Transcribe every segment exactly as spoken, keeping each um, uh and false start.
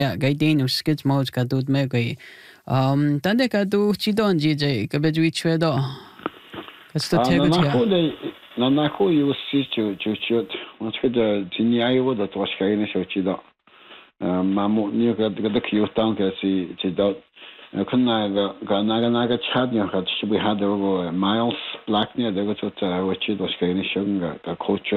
Ja, gai denu skits mods ka dud me gai. Um, tande ka du chidon jije ka beju ichwedo. Kasto Ah, tego na tia. ko de na na ko you see to to to. Wat ke de tini ayo dat was geen so chida. Ma mo ni ga ga de kyo tan ka si chida. Kun na ga ga na ga na ga chat ni ha shi we had over miles black ni de go to wat chida was geen so ga ga coach.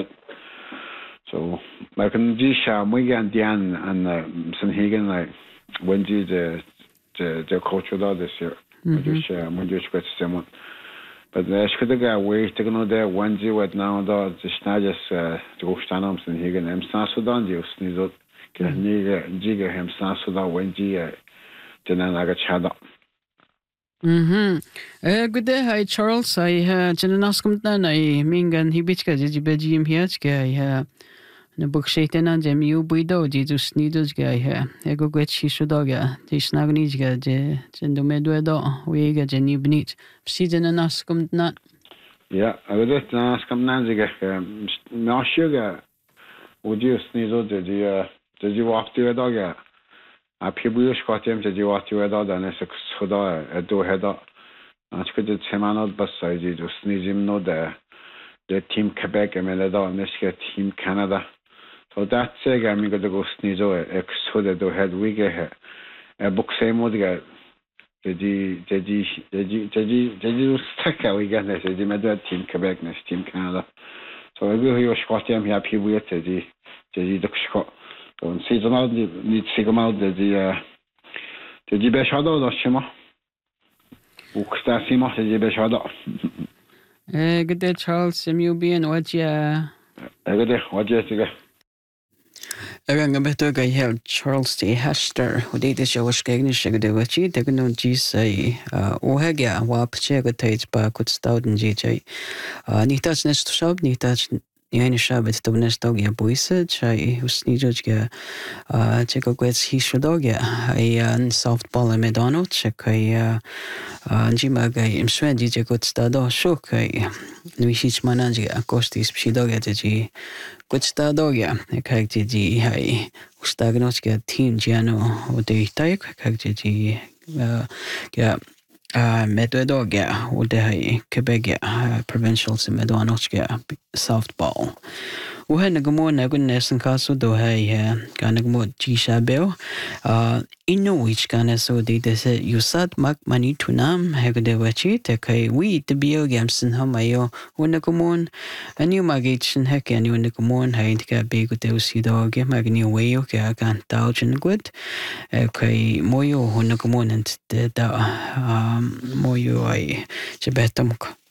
So, maar kan die scha mooi gaan dian en zijn hegen like when die de de de coach dat is hier. Dus ja, moet je spelen samen. Maar de schudde ga weer te gaan daar when die wat nou dat de stages te goed staan om zijn hegen hem staan zo dan die is niet zo kan niet die hem staan zo dan when die de na ga chada. Mhm. Eh good day hi Charles I ha chenaskum na nai mingan hibichka ji bejim hiachka I ha na bukshaitan jam yu buido Jesus nidos ga ha ego gwet shishudoga tisnagnijga je chendomedo wega jenibnit psiden naskum na Ja, aber das naskum na ziga na sugar ودي سنيزو دي دي وقتی داگه اپی بویش کاتیم دي وقتی داده نسک خدا دو هدا آنچه که تمانات بس سایزی دو سنیزیم نو ده ده تیم کبک امله دا نسک تیم کانادا تو ده سیگه میگه دو سنیزو اکس خود دو هد ویگه بکسه مودگه دی دی دی دی دی دی دو ستکه ویگه نسک دی مدو تیم کبک نسک تیم کانادا تو اگه هیوش کاتیم یا اپی بویت دی دی دکشکا اون سیزنال نیت سیگمال دی دی بشادا داشت ما وقتی ما دی بشادا eh good day Charles mu bien wajia اگه وجه دیگه Eranga beto ga hel Charles T. Hester og det er jo skegnish ga det wachi det kan ji sai o hega wa pche ga tait ba kut stauden ji jai ni tats nest shop ni tats ni eine shabet to nest dog ya buise chai usni joj ga cheko gwets hi shodog ya ai an softball me donald chekai ji ma ga im swen ji je kut stado shokai nu hich mananji akostis psidog ya ji Kuchta dogia, kag ji hai ustagnoska team jano o de taik kag ji ja medodogia o de hai kebega provincials medoanoska softball. O hen gamo na gun nesen kaso do hai kana gamo ji shabel ino which kana so de de se yusat mak mani tunam hegde wachi te kai we te bio gamsen hamayo wona gamo ani magichin hek ani wona gamo hai ka be go de usi dog magni wayo ka kan tauchen gut kai moyo wona gamo nt de da moyo ai je betamuk